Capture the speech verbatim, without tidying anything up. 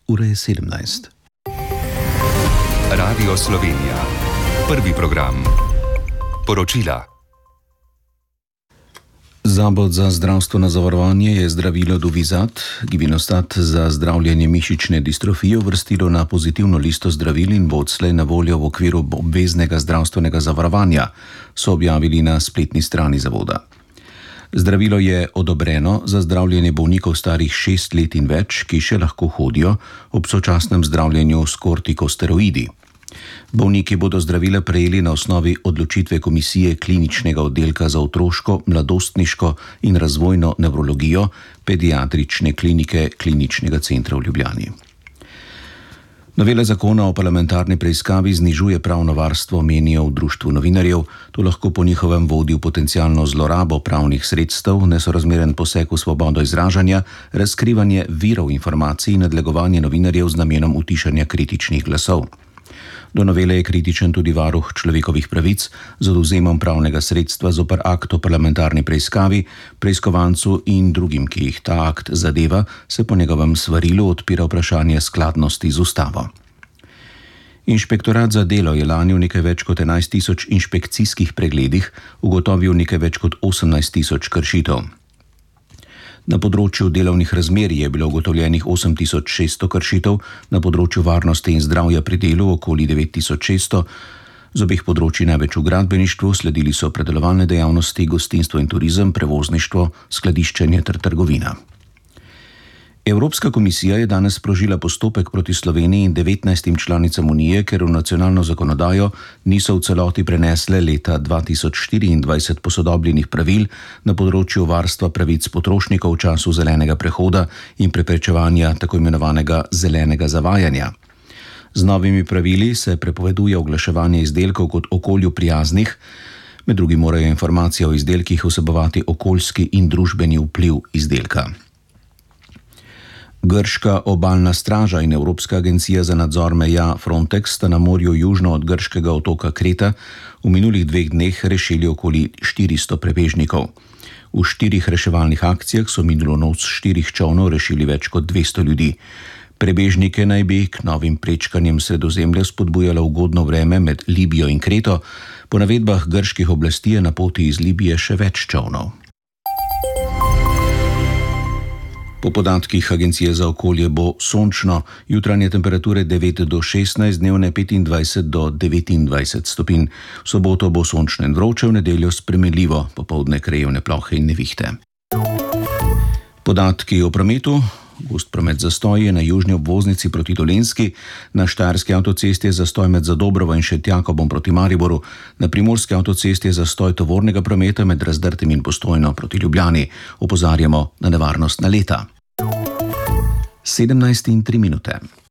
ura je sedemnajst. Radio Slovenija. Prvi program. Poročila. Zavod za zdravstveno zavarovanje je zdravilo Duvizat, Givinostat za zdravljenje mišične distrofije uvrstilo na pozitivno listo zdravil in bo odslej na voljo v okviru obveznega zdravstvenega zavarovanja, so objavili na spletni strani zavoda. Zdravilo je odobreno za zdravljenje bolnikov starih šest let in več, ki še lahko hodijo ob sočasnem zdravljenju s kortikosteroidi. Bolniki bodo zdravila prejeli na osnovi odločitve Komisije kliničnega oddelka za otroško, mladostniško in razvojno nevrologijo Pediatrične klinike Kliničnega centra v Ljubljani. Novela zakona o parlamentarni preiskavi znižuje pravno varstvo, menijo v Društvu novinarjev. To lahko po njihovem vodi v potencialno zlorabo pravnih sredstev, nesorazmeren poseg v svobodo izražanja, razkrivanje virov informacij in nadlegovanje novinarjev z namenom utišanja kritičnih glasov. Do novele je kritičen tudi varuh človekovih pravic z odvzemom pravnega sredstva zoper akt o parlamentarni preiskavi, preiskovancu in drugim, ki jih ta akt zadeva, se po njegovem svarilu odpira vprašanje skladnosti z ustavo. Inšpektorat za delo je lani v nekaj več kot enajst tisoč inšpekcijskih pregledih ugotovil nekaj več kot osemnajst tisoč kršitev. Na področju delovnih razmerij je bilo ugotovljenih osem tisoč šeststo kršitev, na področju varnosti in zdravja pri delu okoli devet tisoč šeststo, z obeh področji največ v gradbeništvu, sledili so predelovalne dejavnosti, gostinstvo in turizem, prevozništvo, skladiščenje ter trgovina. Evropska komisija je danes sprožila postopek proti Sloveniji in devetnajstim članicam Unije, ker v nacionalno zakonodajo niso v celoti prenesle leta dva tisoč štiriindvajset posodobljenih pravil na področju varstva pravic potrošnikov v času zelenega prehoda in preprečevanja tako imenovanega zelenega zavajanja. Z novimi pravili se prepoveduje oglaševanje izdelkov kot okolju prijaznih, med drugim morajo informacije o izdelkih vsebovati okoljski in družbeni vpliv izdelka. Grška obalna straža in Evropska agencija za nadzor meja Frontex sta na morju južno od grškega otoka Kreta v minulih dveh dneh rešili okoli štiristo prebežnikov. V štirih reševalnih akcijah so minulo noč s štirih čolnov rešili več kot dvesto ljudi. Prebežnike naj bi k novim prečkanjem Sredozemlja spodbujalo ugodno vreme med Libijo in Kreto. Po navedbah grških oblasti je na poti iz Libije še več čolnov. Po podatkih Agencije za okolje bo sončno, jutranje temperature devet do šestnajst, dnevne petindvajset do devetindvajset stopinj. V soboto bo sončno in vroče, v nedeljo spremenljivo, popoldne krajevne plohe in nevihte. Podatki o prometu. Gust promet zastoji je na južni obvoznici proti Dolenjski, na štajerski avtocesti je zastoj med Zadobrovo in Šentjakobom proti Mariboru, na primorski avtocesti je zastoj tovornega prometa med Razdrtem in Postojno proti Ljubljani. Opozarjamo na nevarnost naleta. sedemnajst in tri minute.